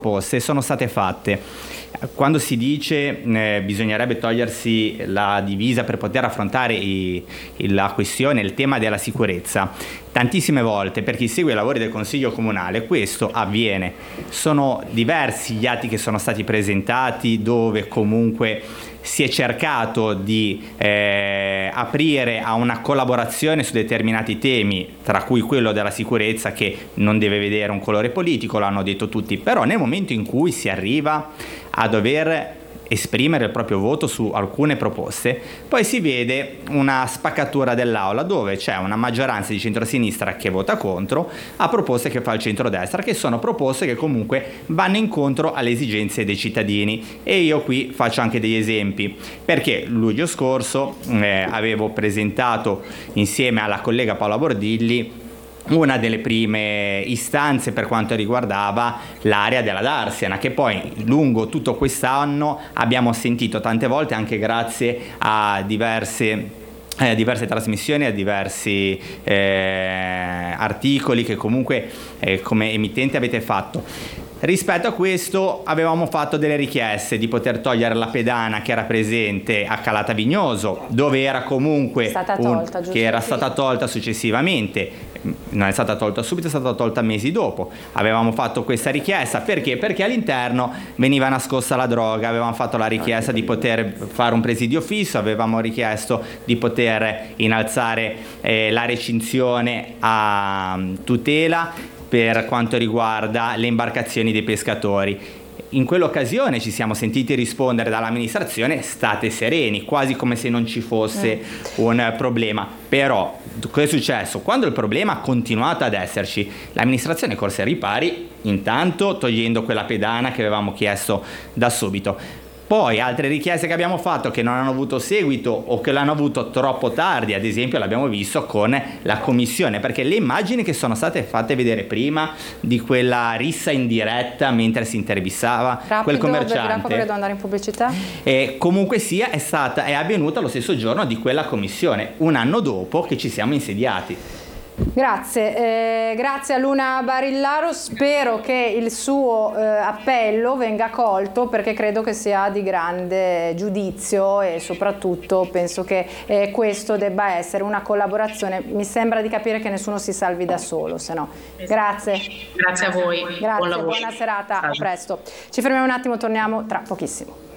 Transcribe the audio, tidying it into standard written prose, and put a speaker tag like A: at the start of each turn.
A: proposte sono state fatte. Quando si dice bisognerebbe togliersi la divisa per poter affrontare la questione, il tema della sicurezza, tantissime volte per chi segue i lavori del Consiglio Comunale questo avviene. Sono diversi gli atti che sono stati presentati dove comunque si è cercato di aprire a una collaborazione su determinati temi, tra cui quello della sicurezza, che non deve vedere un colore politico, l'hanno detto tutti, però nel momento in cui si arriva a dover esprimere il proprio voto su alcune proposte, poi si vede una spaccatura dell'aula dove c'è una maggioranza di centrosinistra che vota contro a proposte che fa il centrodestra, che sono proposte che comunque vanno incontro alle esigenze dei cittadini. E io qui faccio anche degli esempi, perché luglio scorso avevo presentato insieme alla collega Paola Bordilli una delle prime istanze per quanto riguardava l'area della Darsena, che poi lungo tutto quest'anno abbiamo sentito tante volte, anche grazie a diverse trasmissioni, a diversi articoli che comunque come emittente avete fatto. Rispetto a questo avevamo fatto delle richieste di poter togliere la pedana che era presente a Calata Vignoso, dove era comunque che era stata tolta successivamente. Non è stata tolta subito, è stata tolta mesi dopo. Avevamo fatto questa richiesta perché all'interno veniva nascosta la droga. Avevamo fatto la richiesta di poter fare un presidio fisso, avevamo richiesto di poter innalzare la recinzione a tutela per quanto riguarda le imbarcazioni dei pescatori. In quell'occasione ci siamo sentiti rispondere dall'amministrazione: state sereni, quasi come se non ci fosse un problema. Però cosa è successo? Quando il problema ha continuato ad esserci, l'amministrazione corse ai ripari, intanto togliendo quella pedana che avevamo chiesto da subito. Poi altre richieste che abbiamo fatto che non hanno avuto seguito o che l'hanno avuto troppo tardi, ad esempio l'abbiamo visto con la commissione, perché le immagini che sono state fatte vedere prima di quella rissa in diretta mentre si intervistava quel commerciante,
B: perché devo andare in pubblicità,
A: comunque sia è avvenuta lo stesso giorno di quella commissione, un anno dopo che ci siamo insediati.
B: Grazie, grazie a Luna Barillaro, spero che il suo appello venga colto, perché credo che sia di grande giudizio e soprattutto penso che questo debba essere una collaborazione. Mi sembra di capire che nessuno si salvi da solo, se no. Grazie.
C: Grazie a voi.
B: Grazie, buona serata, a presto. Ci fermiamo un attimo, torniamo tra pochissimo.